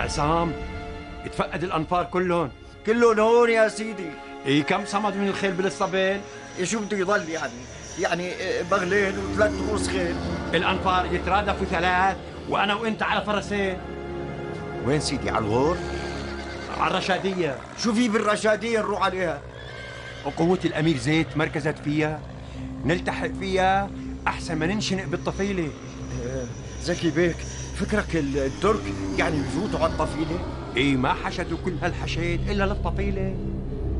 عصام اتفقد الأنفار كلهم. كلهم هون يا سيدي. إيه كم صمد من الخيل بالاسطبل؟ شو بده يضل يعني بغلين وثلاث رؤوس خيل. الأنفار يترادفوا ثلاث وأنا وأنت على فرسين. وين سيدي؟ على الغور؟ على الرشادية. شو في بالرشادية نروح عليها؟ وقوة الأمير زيد مركزت فيها، نلتحق فيها أحسن ما ننشنق بالطفيلة. زكي بيك، فكرك الترك يعني بفوتوا على الطفيلة؟ إيه ما حشدوا كل هالحشد إلا للطفيلة.